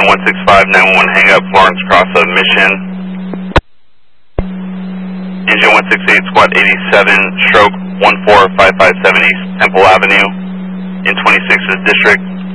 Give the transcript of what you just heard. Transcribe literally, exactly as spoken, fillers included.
one six five, nine one one hang up, Florence Cross of Mission. Engine one six eight, Squad eighty-seven, stroke one four five five seven East Temple Avenue in twenty-sixth District.